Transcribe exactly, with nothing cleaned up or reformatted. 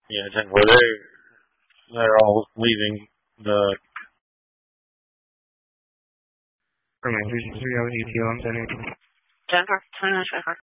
Yeah, ten four. They they're all leaving the. Who you have an E T O? I'm sending. ten four. twenty-nine twenty-four.